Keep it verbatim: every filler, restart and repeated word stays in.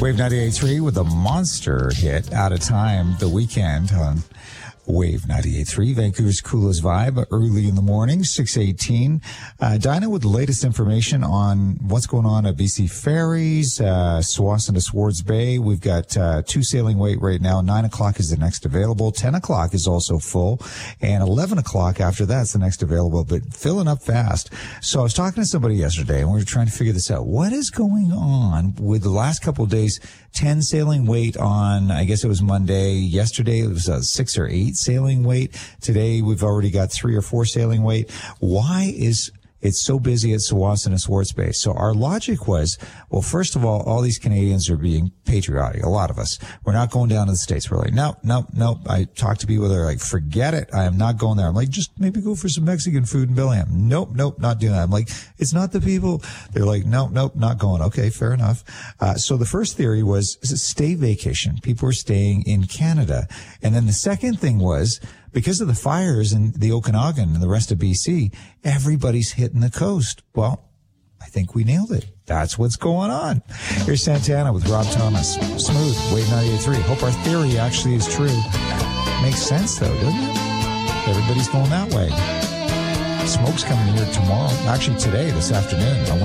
Wave ninety-eight point three with a monster hit, Out of Time, The Weekend on Wave ninety-eight point three, Vancouver's coolest vibe, early in the morning, six eighteen. Uh, Dinah with the latest information on what's going on at B C Ferries, uh, Tsawwassen to Swartz Bay. We've got uh, two sailing weight right now. nine o'clock is the next available. ten o'clock is also full. And eleven o'clock after that's the next available, but filling up fast. So I was talking to somebody yesterday, and we were trying to figure this out. What is going on with the last couple of days? ten sailing weight on, I guess it was Monday. Yesterday it was uh, six or eight sailing weight. Today we've already got three or four sailing weight. Why is it so busy at Tsawwassen and Swartz Bay? So our logic was, well, first of all, all these Canadians are being patriotic. A lot of us. We're not going down to the States. We're like, no, no, no. I talked to people that are like, forget it. I am not going there. I'm like, just maybe go for some Mexican food in Bellingham. Nope, nope, not doing that. I'm like, it's not the people. They're like, nope, nope, not going. Okay, fair enough. Uh, so the first theory was stay vacation. People are staying in Canada. And then the second thing was, because of the fires in the Okanagan and the rest of B C, everybody's hitting the coast. Well, I think we nailed it. That's what's going on. Here's Santana with Rob Thomas. Smooth, Wave ninety-eight point three. Hope our theory actually is true. Makes sense, though, doesn't it? Everybody's going that way. Smoke's coming here tomorrow. Actually, today, this afternoon. I